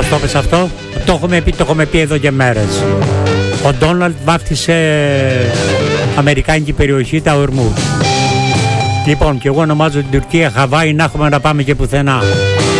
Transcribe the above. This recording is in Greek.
Πώς το πες αυτό? Το έχουμε πει εδώ και μέρες. Ο Ντόναλντ βάφτισε αμερικάνικη περιοχή τα Ορμούζ. Λοιπόν, και εγώ ονομάζω την Τουρκία Χαβάη, να έχουμε να πάμε και πουθενά.